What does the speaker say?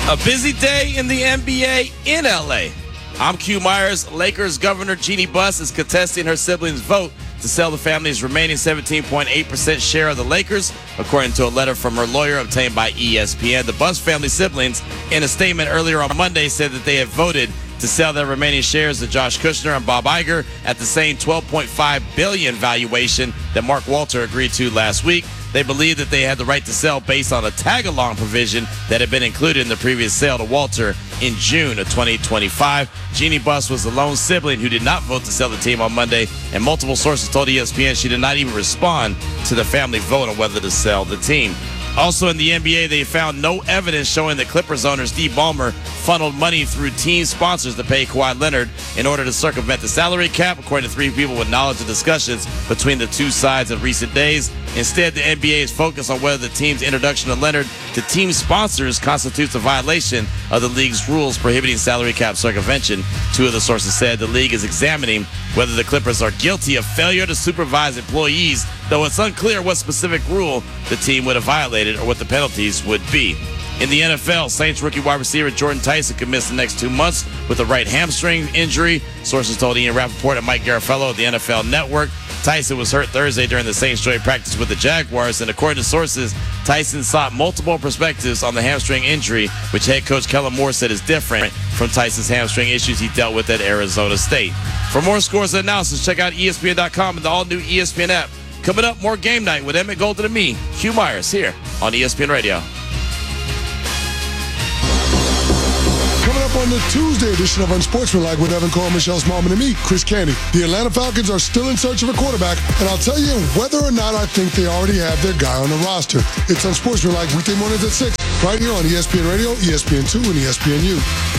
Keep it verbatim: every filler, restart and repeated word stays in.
A busy day in the N B A in L A. I'm Q Myers. Lakers Governor Jeannie Buss is contesting her siblings' vote to sell the family's remaining seventeen point eight percent share of the Lakers, according to a letter from her lawyer obtained by E S P N. The Buss family siblings, in a statement earlier on Monday, said that they have voted to sell their remaining shares to Josh Kushner and Bob Iger at the same twelve point five billion dollars valuation that Mark Walter agreed to last week. They believe that they had the right to sell based on a tag-along provision that had been included in the previous sale to Walter in June of twenty twenty-five. Jeannie Buss was the lone sibling who did not vote to sell the team on Monday, and multiple sources told E S P N she did not even respond to the family vote on whether to sell the team. Also in the N B A, they found no evidence showing that Clippers owner Steve Ballmer funneled money through team sponsors to pay Kawhi Leonard in order to circumvent the salary cap, according to three people with knowledge of discussions between the two sides in recent days. Instead, the N B A is focused on whether the team's introduction of Leonard to team sponsors constitutes a violation of the league's rules prohibiting salary cap circumvention. Two of the sources said the league is examining whether the Clippers are guilty of failure to supervise employees, though it's unclear what specific rule the team would have violated or what the penalties would be. In the N F L, Saints rookie wide receiver Jordan Tyson could miss the next two months with a right hamstring injury. Sources told Ian Rappaport and Mike Garafolo of the N F L Network. Tyson was hurt Thursday during the Saints joint practice with the Jaguars, and according to sources, Tyson sought multiple perspectives on the hamstring injury, which head coach Kellen Moore said is different from Tyson's hamstring issues he dealt with at Arizona State. For more scores and analysis, check out E S P N dot com and the all-new E S P N app. Coming up, more Game Night with Emmett Golden and me, Q Myers, here on E S P N Radio. Coming up on the Tuesday edition of Unsportsmanlike with Evan Cole, Michelle Smallman, and me, Chris Candy. The Atlanta Falcons are still in search of a quarterback, and I'll tell you whether or not I think they already have their guy on the roster. It's Unsportsmanlike weekday mornings at six, right here on E S P N Radio, E S P N two, and E S P N U.